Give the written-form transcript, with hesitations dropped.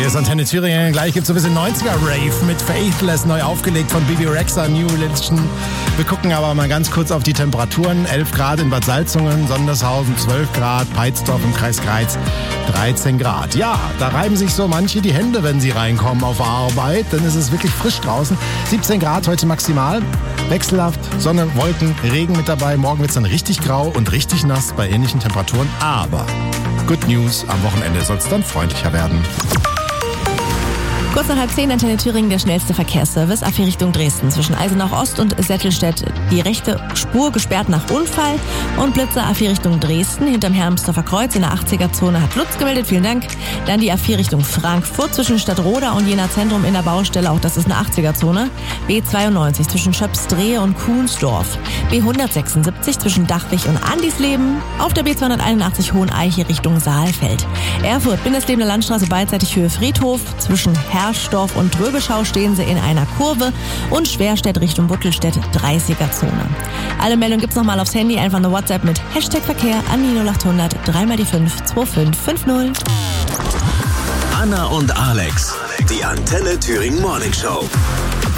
ist Antenne Thüringen. Gleich gibt es ein bisschen 90er-Rave mit Faithless, neu aufgelegt von Bibi Rexha, New Religion. Wir gucken aber mal ganz kurz auf die Temperaturen. 11 Grad in Bad Salzungen, Sondershausen 12 Grad, Peitzdorf im Kreis Greiz 13 Grad. Ja, da reiben sich so manche die Hände, wenn sie reinkommen auf Arbeit. Dann ist es wirklich frisch draußen. 17 Grad heute maximal. Wechselhaft, Sonne, Wolken, Regen mit dabei. Morgen wird es dann richtig grau und richtig nass bei ähnlichen Temperaturen. Aber Good News, am Wochenende soll es dann freundlicher werden. Kurz nach 9:30, Antenne Thüringen, der schnellste Verkehrsservice. A4 Richtung Dresden. Zwischen Eisenach Ost und Settelstedt die rechte Spur gesperrt nach Unfall. Und Blitzer A4 Richtung Dresden. Hinterm Hermsdorfer Kreuz in der 80er-Zone hat Lutz gemeldet. Vielen Dank. Dann die A4 Richtung Frankfurt zwischen Stadtroda und Jena Zentrum in der Baustelle. Auch das ist eine 80er-Zone. B92 zwischen Schöpsdrehe und Kuhnsdorf. B176 zwischen Dachwig und Andisleben. Auf der B281 Hoheneiche Richtung Saalfeld. Erfurt, Bindeslebene Landstraße beidseitig Höhe Friedhof. Zwischen Herschdorf und Dröbeschau stehen sie in einer Kurve und Schwerstedt Richtung Buttelstedt 30er-Zone. Alle Meldungen gibt's nochmal aufs Handy, einfach eine WhatsApp mit #Verkehr an die 0800 3 die 5 2550. Anna und Alex, die Antenne Thüringen Morning Show.